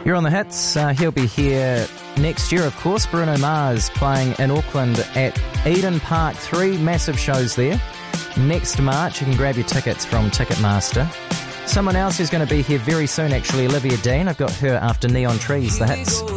You're on the hits. He'll be here next year, of course. Bruno Mars playing in Auckland at Eden Park. 3 massive shows there. Next March, you can grab your tickets from Ticketmaster. Someone else who's going to be here very soon, actually, Olivia Dean. I've got her after Neon Trees, the hits.